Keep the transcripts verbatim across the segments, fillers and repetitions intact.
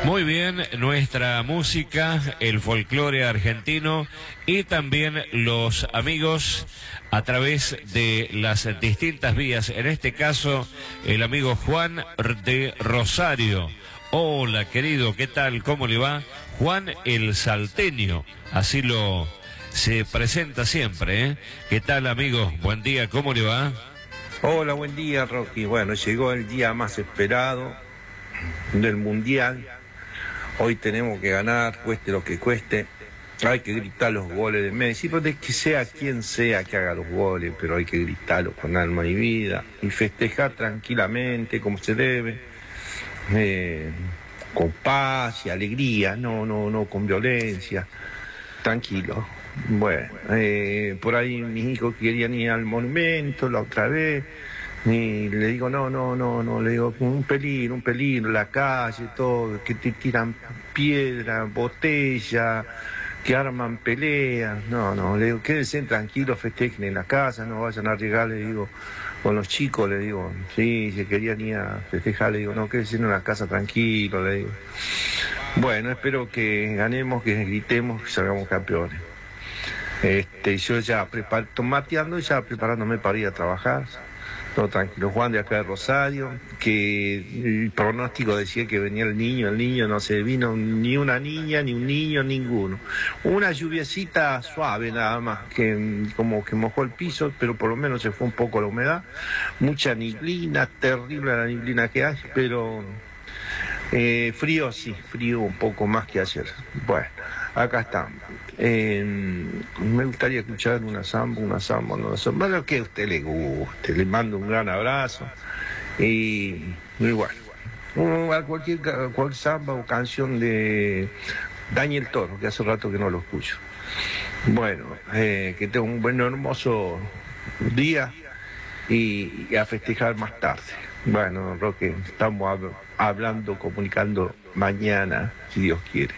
Muy bien, nuestra música, el folclore argentino y también los amigos a través de las distintas vías. En este caso, el amigo Juan de Rosario. Hola, querido, ¿qué tal? ¿Cómo le va? Juan el Salteño, así lo se presenta siempre, ¿eh? ¿Qué tal, amigo? Buen día, ¿cómo le va? Hola, buen día, Rocky. Bueno, llegó el día más esperado del Mundial. Hoy tenemos que ganar, cueste lo que cueste. Hay que gritar los goles de Messi, pero de que sea quien sea que haga los goles, pero hay que gritarlos con alma y vida y festejar tranquilamente como se debe, eh, con paz y alegría, no, no, no con violencia, tranquilo. Bueno, eh, por ahí mis hijos querían ir al monumento la otra vez. Y le digo, no, no, no, no, le digo, un peligro, un peligro, la calle, todo, que te tiran piedra, botella, que arman peleas. No, no, le digo, quédense tranquilos, festejen en la casa, no vayan a arriesgar, le digo, con los chicos, le digo, sí, se querían ir a festejar, le digo, no, quédense en la casa tranquilo, le digo. Bueno, espero que ganemos, que gritemos, que salgamos campeones. Este, yo ya prepar, tomateando, ya preparándome para ir a trabajar. Todo tranquilo, Juan de acá de Rosario, que el pronóstico decía que venía el niño, el niño no se vino ni una niña, ni un niño, ninguno. Una lluviecita suave nada más, que como que mojó el piso, pero por lo menos se fue un poco la humedad. Mucha neblina, terrible la neblina que hay, pero eh, frío sí, frío un poco más que ayer. Bueno, acá estamos. Eh, me gustaría escuchar una samba, una samba, una samba, lo que a usted le guste. Le mando un gran abrazo y, y bueno, cualquier, cualquier samba o canción de Daniel Toro, que hace rato que no lo escucho. Bueno, eh, que tenga un buen, hermoso día y, y a festejar más tarde. Bueno, Roque, estamos hab hablando, comunicando mañana, si Dios quiere.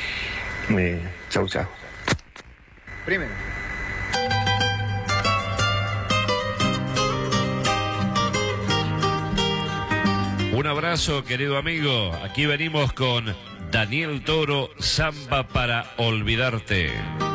Eh, chau, chau. Primero. Un abrazo, querido amigo. Aquí venimos con Daniel Toro, Samba para olvidarte.